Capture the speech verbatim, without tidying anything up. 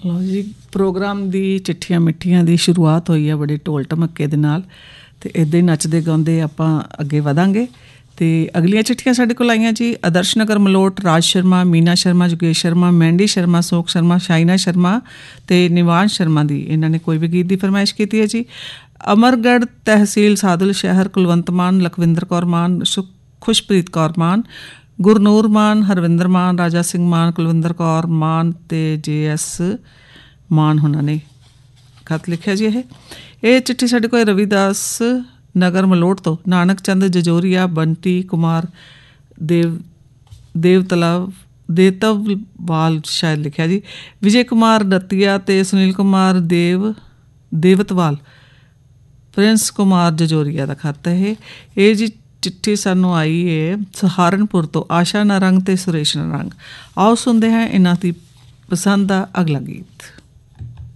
ਲਓ ਜੀ, ਪ੍ਰੋਗਰਾਮ ਦੀ ਚਿੱਠੀਆਂ ਮਿੱਠੀਆਂ ਦੀ ਸ਼ੁਰੂਆਤ ਹੋਈ ਹੈ ਬੜੇ ਢੋਲ ਢਮੱਕੇ ਦੇ ਨਾਲ, ਅਤੇ ਇੱਦਾਂ ਹੀ ਨੱਚਦੇ ਗਾਉਂਦੇ ਆਪਾਂ ਅੱਗੇ ਵਧਾਂਗੇ। ਅਤੇ ਅਗਲੀਆਂ ਚਿੱਠੀਆਂ ਸਾਡੇ ਕੋਲ ਆਈਆਂ ਜੀ। ਆਦਰਸ਼ ਨਗਰ ਮਲੋਟ ਰਾਜ ਸ਼ਰਮਾ, ਮੀਨਾ ਸ਼ਰਮਾ, ਜੋਗੇਸ਼ ਸ਼ਰਮਾ, ਮਹਿੰਦੀ ਸ਼ਰਮਾ, ਸੋਖ ਸ਼ਰਮਾ, ਸ਼ਾਇਨਾ ਸ਼ਰਮਾ ਅਤੇ ਨਿਵਾਂਸ਼ ਸ਼ਰਮਾ ਦੀ ਇਹਨਾਂ ਨੇ ਕੋਈ ਵੀ ਗੀਤ ਦੀ ਫਰਮਾਇਸ਼ ਕੀਤੀ ਹੈ ਜੀ। ਅਮਰਗੜ੍ਹ ਤਹਿਸੀਲ ਸਾਦੁਲ ਸ਼ਹਿਰ ਕੁਲਵੰਤ ਮਾਨ, ਲਖਵਿੰਦਰ ਕੌਰ ਮਾਨ, ਸੁ ਖੁਸ਼ਪ੍ਰੀਤ ਕੌਰ ਮਾਨ, ਗੁਰਨੂਰ ਮਾਨ, ਹਰਵਿੰਦਰ ਮਾਨ, ਰਾਜਾ ਸਿੰਘ ਮਾਨ, ਕੁਲਵਿੰਦਰ ਕੌਰ ਮਾਨ ਅਤੇ ਜੇ ਐਸ ਮਾਨ ਉਹਨਾਂ ਨੇ ਖਤ ਲਿਖਿਆ ਜੀ। ਇਹ ਇਹ ਚਿੱਠੀ ਸਾਡੇ ਕੋਲ ਰਵੀਦਾਸ ਨਗਰ ਮਲੋਟ ਤੋਂ ਨਾਨਕ ਚੰਦ ਜਜੋਰੀਆ, ਬੰਟੀ ਕੁਮਾਰ ਦੇਵ ਦੇਵਤਲਾ ਦੇਤਵਵਾਲ ਸ਼ਾਇਦ ਲਿਖਿਆ ਜੀ। ਵਿਜੇ ਕੁਮਾਰ ਦਤੀਆ ਅਤੇ ਸੁਨੀਲ ਕੁਮਾਰ ਦੇਵ ਦੇਵਤਵਾਲ, ਪ੍ਰਿੰਸ ਕੁਮਾਰ ਜਜੋਰੀਆ ਦਾ ਖਤ ਹੈ ਇਹ। ਇਹ ਜੀ ਚਿੱਠੀ ਸਾਨੂੰ ਆਈ ਹੈ ਸਹਾਰਨਪੁਰ ਤੋਂ ਆਸ਼ਾ ਨਾਰੰਗ ਅਤੇ ਸੁਰੇਸ਼ ਨਾਰੰਗ। ਆਓ ਸੁਣਦੇ ਹਾਂ ਇਹਨਾਂ ਦੀ ਪਸੰਦ ਦਾ ਅਗਲਾ ਗੀਤ।